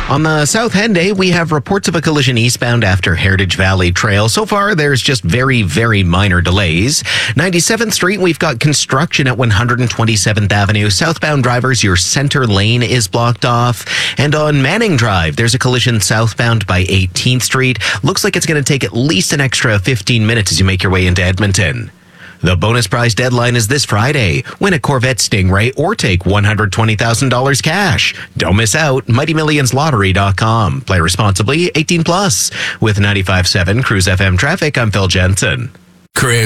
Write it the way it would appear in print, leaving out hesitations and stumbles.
On the South Henday, we have reports of a collision eastbound after Heritage Valley Trail. So far, there's just very, very minor delays. 97th Street, we've got construction at 127th Avenue. Southbound drivers, your center lane is blocked off. And on Manning Drive, there's a collision southbound by 18th Street. Looks like it's going to take at least an extra 15 minutes as you make your way into Edmonton. The bonus prize deadline is this Friday. Win a Corvette Stingray or take $120,000 cash. Don't miss out. MightyMillionsLottery.com. Play responsibly. 18 plus. With 95.7 Cruise FM traffic, I'm Phil Jensen. Chris.